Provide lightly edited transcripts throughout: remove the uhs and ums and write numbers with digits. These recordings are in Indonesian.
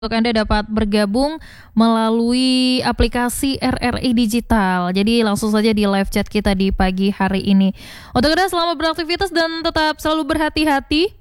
untuk Anda dapat bergabung melalui aplikasi RRI Digital. Jadi langsung saja di live chat kita di pagi hari ini. Untuk Anda selamat beraktivitas dan tetap selalu berhati-hati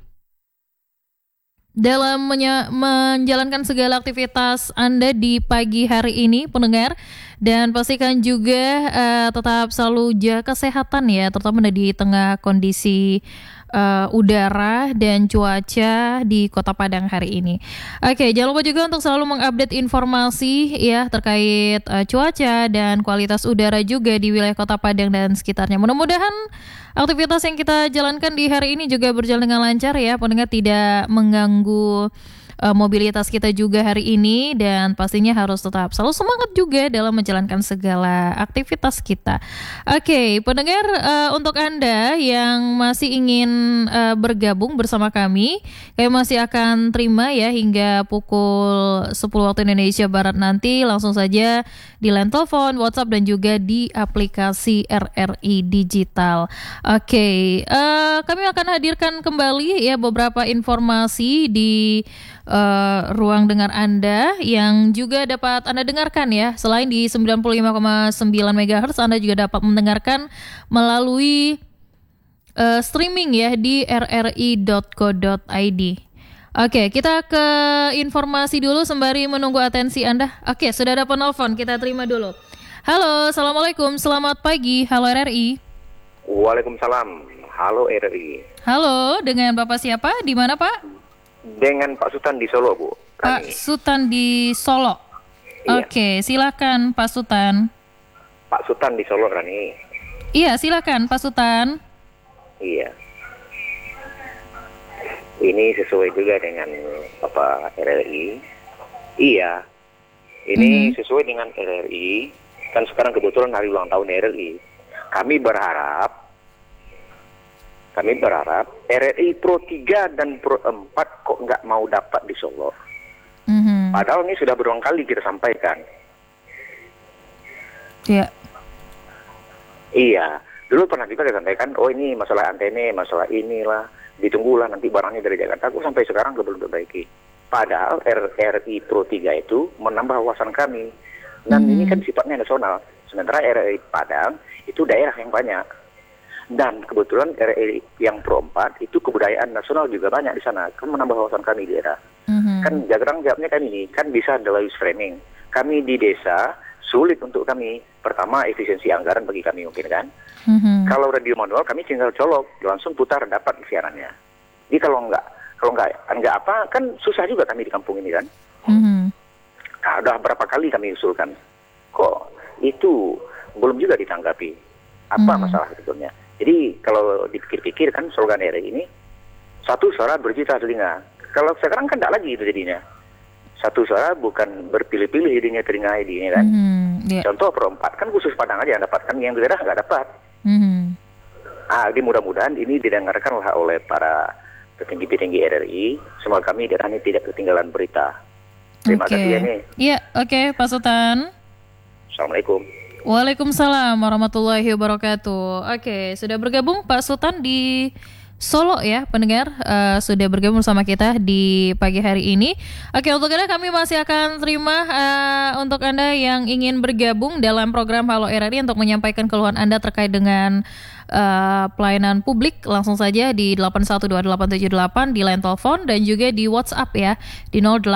dalam menjalankan segala aktivitas Anda di pagi hari ini, pendengar. Dan pastikan juga tetap selalu jaga kesehatan ya, terutama di tengah kondisi udara dan cuaca di Kota Padang hari ini. Oke, jangan lupa juga untuk selalu mengupdate informasi ya terkait cuaca dan kualitas udara juga di wilayah Kota Padang dan sekitarnya. Mudah-mudahan aktivitas yang kita jalankan di hari ini juga berjalan dengan lancar ya, pendengar, tidak mengganggu mobilitas kita juga hari ini, dan pastinya harus tetap selalu semangat juga dalam menjalankan segala aktivitas kita. Oke, pendengar, untuk Anda yang masih ingin bergabung bersama kami masih akan terima ya hingga pukul 10 waktu Indonesia Barat nanti, langsung saja di line telepon, WhatsApp dan juga di aplikasi RRI Digital. Oke, kami akan hadirkan kembali ya beberapa informasi di ruang dengar Anda yang juga dapat Anda dengarkan ya. Selain di 95,9 MHz, Anda juga dapat mendengarkan melalui streaming ya di rri.co.id. Oke, kita ke informasi dulu sembari menunggu atensi Anda. Oke, sudah ada penelpon, kita terima dulu. Halo, Assalamualaikum, selamat pagi. Halo RRI. Waalaikumsalam. Halo RRI. Halo, dengan Bapak siapa? Di mana Pak? Dengan Pak Sultan di Solo, Bu. Pak Sultan di Solo. Iya. Oke, silakan Pak Sultan. Pak Sultan di Solo, Rani. Iya, silakan Pak Sultan. Iya. Ini sesuai juga dengan Bapak RRI. Iya. Ini sesuai dengan RRI. Kan sekarang kebetulan hari ulang tahun RRI. Kami berharap RRI Pro 3 dan Pro 4 kok nggak mau dapat di Solo. Padahal ini sudah berulang kali kita sampaikan. Iya. Iya. Dulu pernah juga kita sampaikan, oh ini masalah antene, masalah inilah, ditunggulah nanti barangnya dari Jakarta. Aku sampai sekarang belum diperbaiki. Padahal RRI Pro 3 itu menambah wawasan kami. Dan ini kan sifatnya nasional. Sementara RRI Padang itu daerah yang banyak. Dan kebetulan RRI yang Pro 4 itu kebudayaan nasional juga banyak di sana. Kan menambah wawasan kami di daerah. Kan jawabnya kan ini, kan bisa melalui framing. Kami di desa, sulit untuk kami. Pertama, efisiensi anggaran bagi kami mungkin kan. Kalau radio manual kami tinggal colok, langsung putar dapat siarannya. Jadi kalau enggak apa, kan susah juga kami di kampung ini kan. Nah, udah berapa kali kami usulkan. Kok itu belum juga ditanggapi. Apa masalah sebetulnya? Jadi kalau dipikir-pikir kan slogan RRI ini, satu suara berjuta telinga. Kalau sekarang kan tidak lagi itu jadinya. Satu suara bukan berpilih-pilih jadinya telinga ini kan. Contoh Pro 4 kan khusus Padang aja yang dapat, kan yang di daerah nggak dapat. Jadi mudah-mudahan ini didengarkanlah oleh para petinggi-petinggi RRI. Semoga kami daerah ini tidak ketinggalan berita. Terima kasih ya nih. Iya, oke Pak Sultan. Assalamualaikum. Waalaikumsalam warahmatullahi wabarakatuh. Oke, sudah bergabung Pak Sultan di Solo ya, pendengar, sudah bergabung bersama kita di pagi hari ini. Oke, untuk Anda kami masih akan terima untuk Anda yang ingin bergabung dalam program Halo RRI untuk menyampaikan keluhan Anda terkait dengan pelayanan publik, langsung saja di 812878 di line telepon dan juga di WhatsApp ya di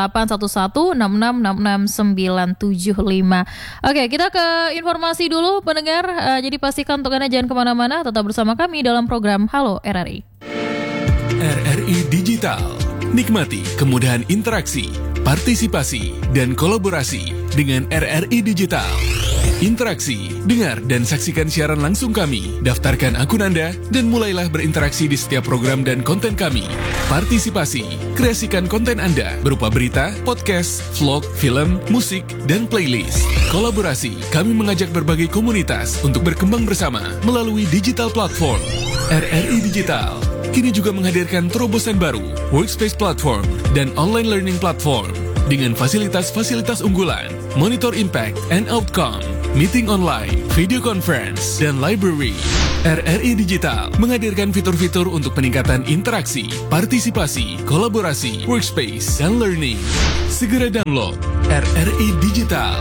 08116666975. Oke, kita ke informasi dulu pendengar. Jadi pastikan untuk Anda jangan kemana-mana, tetap bersama kami dalam program Halo RRI. RRI Digital. Nikmati kemudahan interaksi, partisipasi, dan kolaborasi dengan RRI Digital. Interaksi, dengar dan saksikan siaran langsung kami. Daftarkan akun Anda dan mulailah berinteraksi di setiap program dan konten kami. Partisipasi, kreasikan konten Anda berupa berita, podcast, vlog, film, musik, dan playlist. Kolaborasi, kami mengajak berbagai komunitas untuk berkembang bersama melalui digital platform. RRI Digital kini juga menghadirkan terobosan baru, workspace platform, dan online learning platform dengan fasilitas-fasilitas unggulan, monitor impact and outcome, meeting online, video conference, dan library. RRI Digital menghadirkan fitur-fitur untuk peningkatan interaksi, partisipasi, kolaborasi, workspace, dan learning. Segera download RRI Digital.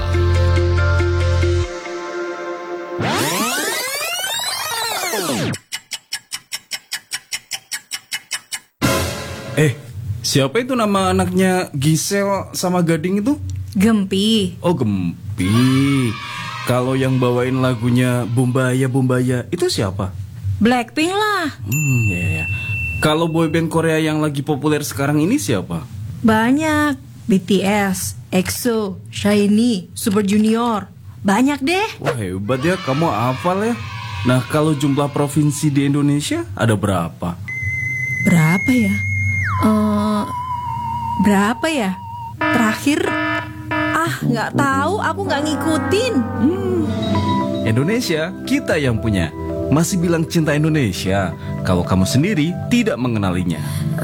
Siapa itu nama anaknya Gisel sama Gading itu? Gempi. Oh, Gempi. Kalau yang bawain lagunya Bumbaya itu siapa? Blackpink lah. Ya. Kalau boyband Korea yang lagi populer sekarang ini siapa? Banyak. BTS, EXO, SHINee, Super Junior. Banyak deh. Wah, hebat ya, kamu hafal ya. Nah, kalau jumlah provinsi di Indonesia ada berapa? Berapa ya? Berapa ya? Terakhir, nggak tahu, aku nggak ngikutin. Indonesia, kita yang punya. Masih bilang cinta Indonesia, kalau kamu sendiri tidak mengenalinya.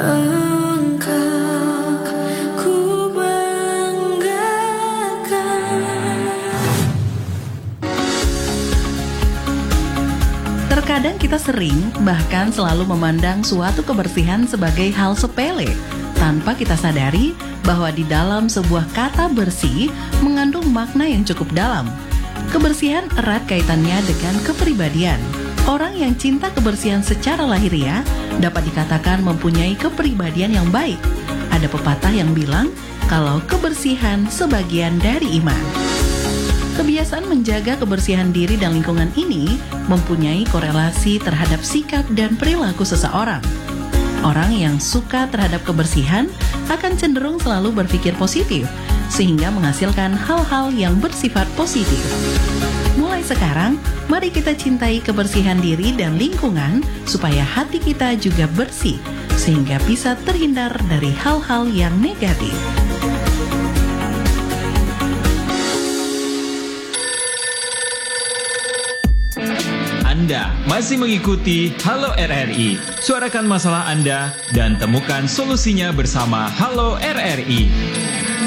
Terkadang kita sering, bahkan selalu memandang suatu kebersihan sebagai hal sepele, tanpa kita sadari bahwa di dalam sebuah kata bersih mengandung makna yang cukup dalam. Kebersihan erat kaitannya dengan kepribadian. Orang yang cinta kebersihan secara lahiriah dapat dikatakan mempunyai kepribadian yang baik. Ada pepatah yang bilang kalau kebersihan sebagian dari iman. Kebiasaan menjaga kebersihan diri dan lingkungan ini mempunyai korelasi terhadap sikap dan perilaku seseorang. Orang yang suka terhadap kebersihan akan cenderung selalu berpikir positif, sehingga menghasilkan hal-hal yang bersifat positif. Mulai sekarang, mari kita cintai kebersihan diri dan lingkungan supaya hati kita juga bersih, sehingga bisa terhindar dari hal-hal yang negatif. Anda masih mengikuti Halo RRI. Suarakan masalah Anda dan temukan solusinya bersama Halo RRI.